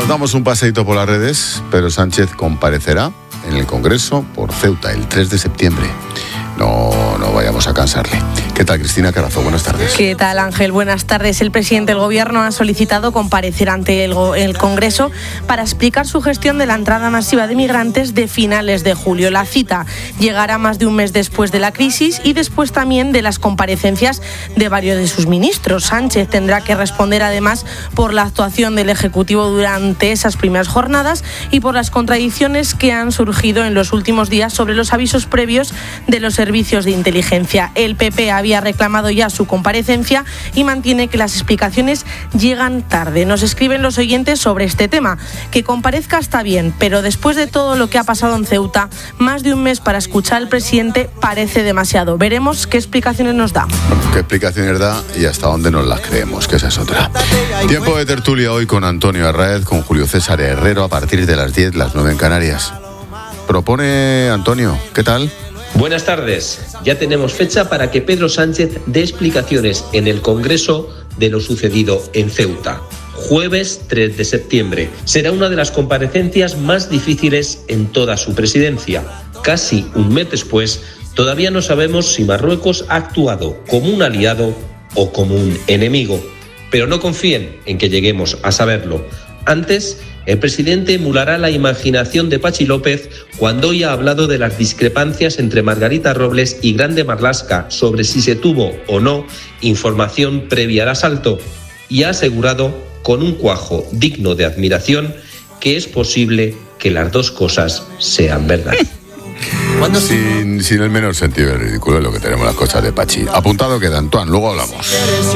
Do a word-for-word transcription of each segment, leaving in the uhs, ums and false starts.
damos un paseíto por las redes. Pedro Sánchez comparecerá en el Congreso por Ceuta el tres de septiembre. No, no vayamos a cansarle. ¿Qué tal, Cristina Carazo? Buenas tardes. ¿Qué tal, Ángel? Buenas tardes. El presidente del Gobierno ha solicitado comparecer ante el, el Congreso para explicar su gestión de la entrada masiva de migrantes de finales de julio. La cita llegará más de un mes después de la crisis y después también de las comparecencias de varios de sus ministros. Sánchez tendrá que responder además por la actuación del Ejecutivo durante esas primeras jornadas y por las contradicciones que han surgido en los últimos días sobre los avisos previos de los servicios de inteligencia. El P P había reclamado ya su comparecencia y mantiene que las explicaciones llegan tarde. Nos escriben los oyentes sobre este tema. Que comparezca está bien, pero después de todo lo que ha pasado en Ceuta, más de un mes para escuchar al presidente parece demasiado. Veremos qué explicaciones nos da. Qué explicaciones da y hasta dónde nos las creemos, que esa es otra. Tiempo de tertulia hoy con Antonio Arraez, con Julio César Herrero a partir de las diez, las nueve en Canarias. Propone Antonio, ¿qué tal? Buenas tardes. Ya tenemos fecha para que Pedro Sánchez dé explicaciones en el Congreso de lo sucedido en Ceuta. Jueves tres de septiembre. Será una de las comparecencias más difíciles en toda su presidencia. Casi un mes después, todavía no sabemos si Marruecos ha actuado como un aliado o como un enemigo. Pero no confíen en que lleguemos a saberlo. Antes, el presidente emulará la imaginación de Pachi López cuando hoy ha hablado de las discrepancias entre Margarita Robles y Grande Marlaska sobre si se tuvo o no información previa al asalto y ha asegurado, con un cuajo digno de admiración, que es posible que las dos cosas sean verdad. Sin, sin el menor sentido del ridículo es lo que tenemos las cosas de Pachi. Apuntado queda, Antoine, luego hablamos.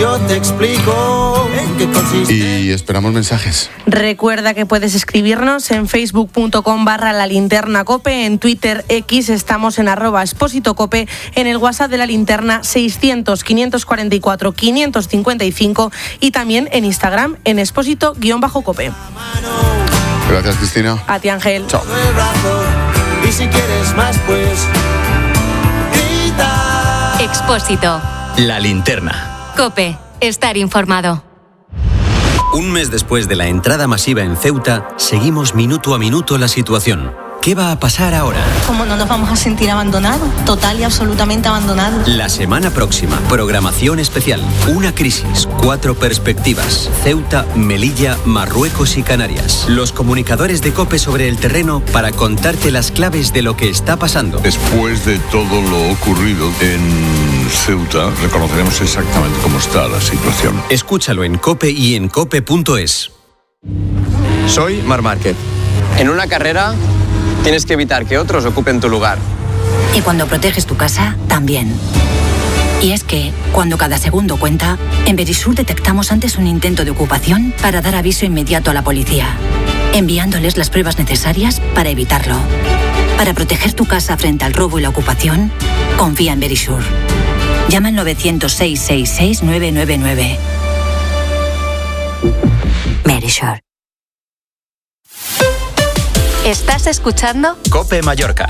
Y esperamos mensajes. Recuerda que puedes escribirnos en facebook punto com barra la linterna cope, en Twitter X estamos en arroba expósito cope, en el WhatsApp de la linterna seiscientos, quinientos cuarenta y cuatro, quinientos cincuenta y cinco y también en Instagram en expósito-cope. Gracias, Cristina. A ti, Ángel. Chao. Y si quieres más, pues grita. Expósito. La linterna. COPE. Estar informado. Un mes después de la entrada masiva en Ceuta, seguimos minuto a minuto la situación. ¿Qué va a pasar ahora? ¿Cómo no nos vamos a sentir abandonados? Total y absolutamente abandonados. La semana próxima, programación especial. Una crisis, cuatro perspectivas. Ceuta, Melilla, Marruecos y Canarias. Los comunicadores de COPE sobre el terreno para contarte las claves de lo que está pasando. Después de todo lo ocurrido en Ceuta, reconoceremos exactamente cómo está la situación. Escúchalo en COPE y en cope punto es. Soy Marc Márquez. En una carrera tienes que evitar que otros ocupen tu lugar. Y cuando proteges tu casa, también. Y es que, cuando cada segundo cuenta, en Verisur detectamos antes un intento de ocupación para dar aviso inmediato a la policía, enviándoles las pruebas necesarias para evitarlo. Para proteger tu casa frente al robo y la ocupación, confía en Verisur. Llama al nueve cero seis seis seis nueve nueve nueve. Verisur. ¿Estás escuchando? COPE Mallorca.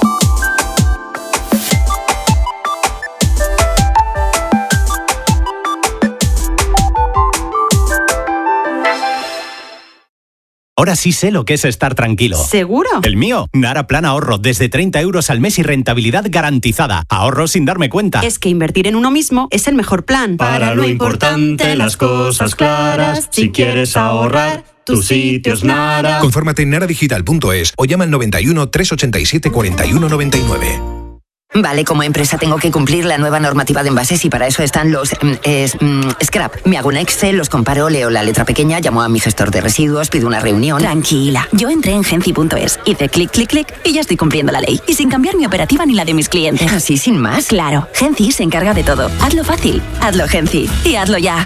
Ahora sí sé lo que es estar tranquilo. ¿Seguro? El mío, Nara Plan Ahorro, desde treinta euros al mes y rentabilidad garantizada. Ahorro sin darme cuenta. Es que invertir en uno mismo es el mejor plan. Para lo importante, las cosas claras, si quieres ahorrar, tu sitio es Nara. Confórmate en nara digital punto es o llama al noventa y uno, trescientos ochenta y siete, cuarenta y uno noventa y nueve. Vale, como empresa tengo que cumplir la nueva normativa de envases y para eso están los eh, scrap. Me hago un Excel, los comparo, leo la letra pequeña, llamo a mi gestor de residuos, pido una reunión. Tranquila, yo entré en genci punto es, hice clic, clic, clic y ya estoy cumpliendo la ley. Y sin cambiar mi operativa ni la de mis clientes. ¿Así sin más? Claro, Genci se encarga de todo. Hazlo fácil, hazlo Genci y hazlo ya.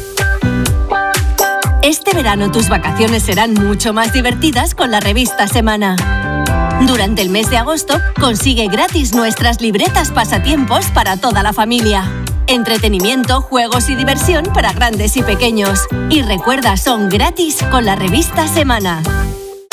Este verano tus vacaciones serán mucho más divertidas con la revista Semana. Durante el mes de agosto, consigue gratis nuestras libretas pasatiempos para toda la familia. Entretenimiento, juegos y diversión para grandes y pequeños. Y recuerda, son gratis con la revista Semana.